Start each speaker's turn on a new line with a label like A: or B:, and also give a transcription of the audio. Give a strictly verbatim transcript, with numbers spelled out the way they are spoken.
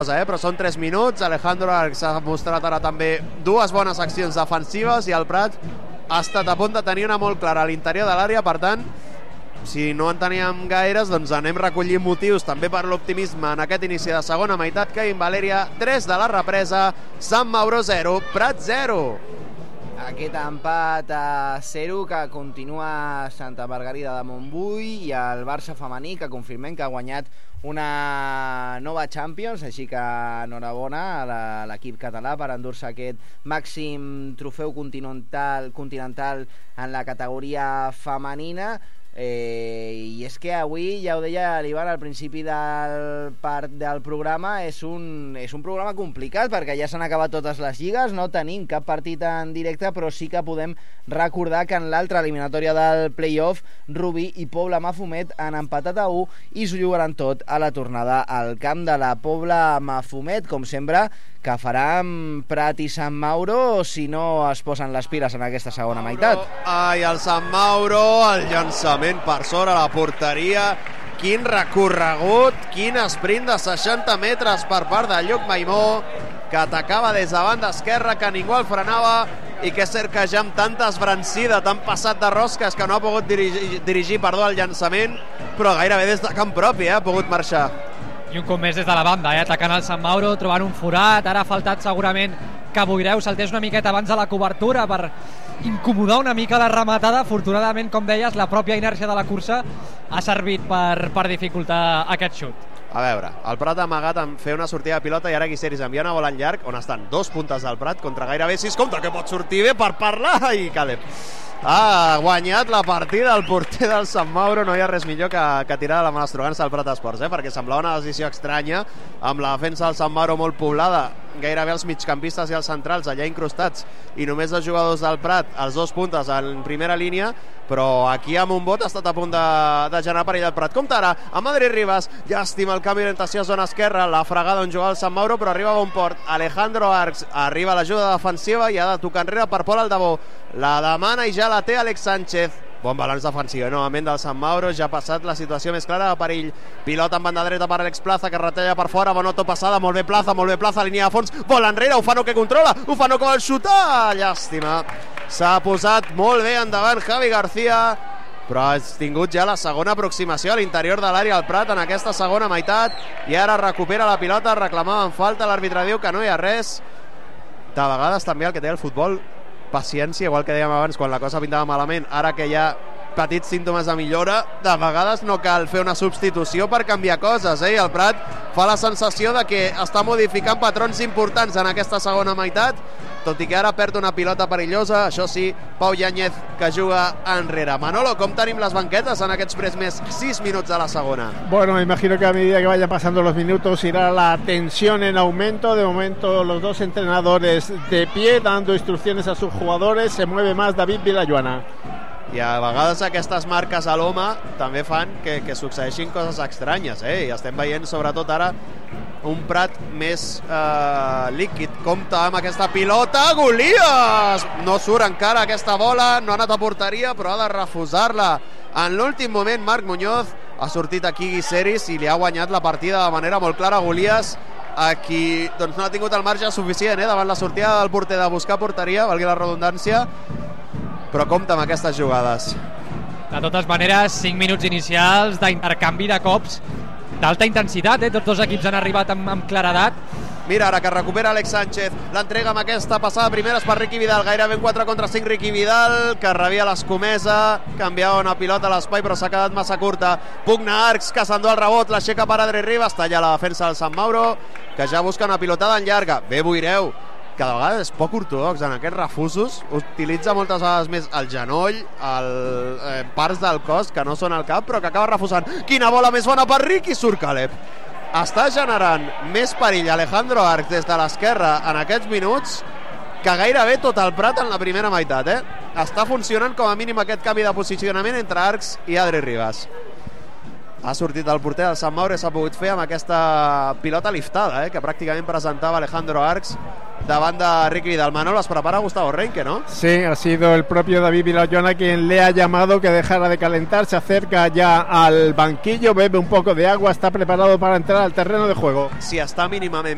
A: cosa, eh? Però són tres minuts. Alejandro Arcs ha mostrat ara també dues bones accions defensives i el Prat ha estat a punt de tenir una molt clara a l'interior de l'àrea. Per tant, si no en teníem gaires, doncs anem recollint motius també per l'optimisme en aquest inici de segona meitat. Caín Valèria, tres de la represa, Sant Mauro zero, Prat zero.
B: Aquest empat a zero que continua Santa Margarida de Montbui i el Barça femení, que confirmem que ha guanyat una nova Champions, així que enhorabona a l'equip català per endur-se aquest màxim trofeu continental, continental en la categoria femenina. Eh, i és que avui, ja ho deia l'Ivan al principi del part del programa, és un, és un programa complicat perquè ja s'han acabat totes les lligues, no tenim cap partit en directe, però sí que podem recordar que en l'altra eliminatòria del play-off, Rubí i Pobla Mafumet han empatat a u i s'ho jugaran tot a la tornada al camp de la Pobla Mafumet, com sempre, que faran Prat i Sant Mauro si no es posen les piles en aquesta segona meitat.
A: Ai, el Sant Mauro, el llançament per sobre la porteria, quin recorregut, quin sprint de seixanta metres per part de Lluc Maimó, que atacava des de banda esquerra, que ningú el frenava i que és cert que ja amb tanta esbrancida, tan passat de rosques que no ha pogut dirigir, dirigir perdó, el llançament, però gairebé des de camp propi eh, ha pogut marxar.
C: I un cop més des de la banda, eh? Atacant el Sant Mauro, trobant un forat. Ara ha faltat segurament que Boireu saltés una miqueta abans de la cobertura per incomodar una mica la rematada. Afortunadament, com deies, la pròpia inèrcia de la cursa ha servit per, per dificultar aquest xut.
A: A veure, el Prat ha amagat en fer una sortida de pilota i ara Guiseris envia una bola en llarg on estan dos puntes del Prat contra gairebé sis. Compte que pot sortir bé per parlar i Caleb ha guanyat la partida el porter del Sant Mauro. No hi ha res millor que, que tirar de la malestrogança del Prat Esports, eh? Perquè semblava una decisió estranya amb la defensa del Sant Mauro molt poblada, gairebé els migcampistes i els centrals allà incrustats i només els jugadors del Prat, els dos puntes en primera línia, però aquí a Montbot ha estat a punt de, de generar perill del Prat. Compte ara, amb Adri Ribas, llàstima el canvi d'orientació a zona esquerra, la fregada on jugava el Sant Mauro, però arriba a bon port. Alejandro Arcs arriba a l'ajuda defensiva i ha de tocar enrere per Pol Aldabó, la demana i ja la té Alex Sánchez. Bon balanç defensiu, eh? Novament del Sant Mauro, ja ha passat la situació més clara de perill. Pilota en banda dreta per Alex Plaza, que retalla per fora, Bonoto passada, molt bé Plaza, molt bé Plaza, línia de fons, bola enrere, Ufano que controla, Ufano que vol xutar, llàstima. S'ha posat molt bé endavant Javi García, però ha tingut ja la segona aproximació a l'interior de l'àrea al Prat en aquesta segona meitat, i ara recupera la pilota, reclamaven falta, l'àrbitre diu que no hi ha res. De vegades també el que té el futbol, paciència, igual que dèiem abans quan la cosa pintava malament, ara que hi ha petits símptomes de millora, de vegades no cal fer una substitució per canviar coses, eh? I el Prat fa la sensació de que està modificant patrons importants en aquesta segona meitat, tot i que ara perd una pilota perillosa. Això sí, Pau Yáñez que juga enrere. Manolo, com tenim les banquetes en aquests primers sis minuts de la segona?
D: Bueno, me imagino que a medida que vayan pasando los minutos irá la tensión en aumento. De momento los dos entrenadores de pie dando instrucciones a sus jugadores. Se mueve más David Vilayuana.
A: I a vegades aquestes marques a l'home també fan que, que succeeixin coses estranyes, eh? I estem veient sobretot ara un Prat més eh, líquid. Compte amb aquesta pilota, Golias! No surt encara aquesta bola, no ha anat a porteria, però ha de refusar-la. En l'últim moment Marc Muñoz ha sortit aquí Guiseris i li ha guanyat la partida de manera molt clara. Golias, aquí doncs, no ha tingut el marge suficient eh, davant la sortida del porter de buscar porteria, valgui la redundància, però compta amb aquestes jugades.
C: De totes maneres, cinc minuts inicials d'intercanvi de cops d'alta intensitat, eh? Tots dos equips han arribat amb, amb claredat.
A: Mira ara que recupera Alex Sánchez, l'entrega amb aquesta passada primeres per Riqui Vidal, gairebé en quatre contra cinc Riqui Vidal, que rebia l'escomesa, canviava una pilota a l'espai però s'ha quedat massa curta. Pugna Arcs, que s'endú el rebot, l'aixeca per Adri Ribas, talla la defensa del Sant Mauro, que ja busca una pilotada en llarga. Bé Boireu, que de vegades és poc ortodox en aquests refusos, utilitza moltes vegades més el genoll, el, eh, parts del cos que no són al cap, però que acaba refusant. Quina bola més bona per Riqui, surt Caleb. Està generant més perill Alejandro Arcs des de l'esquerra en aquests minuts que gairebé tot el Prat en la primera meitat, eh? Està funcionant com a mínim aquest canvi de posicionament entre Arcs i Adri Ribas. Ha sortit el porter del Sant Mauro i s'ha pogut fer amb aquesta pilota liftada, eh, que pràcticament presentava Alejandro Arcs davant de Riqui Vidal. Manolo, es prepara Gustavo Renque, ¿no?
D: Sí, ha sido el propio David Vilayuana quien le ha llamado que dejara de calentar. Se acerca ya al banquillo, bebe un poco de agua, está preparado para entrar al terreno de juego.
A: Si està mínimament